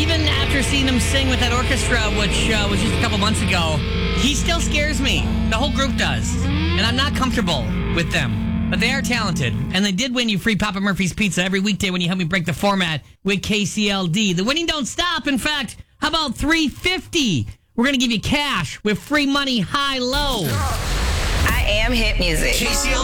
even after seeing him sing with that orchestra, which was just a couple months ago, he still scares me. The whole group does. And I'm not comfortable with them. But they are talented. And they did win you free Papa Murphy's Pizza every weekday when you help me break the format with KCLD. The winning don't stop. In fact, how about $350? We're going to give you cash with free money high-low. I am hit music.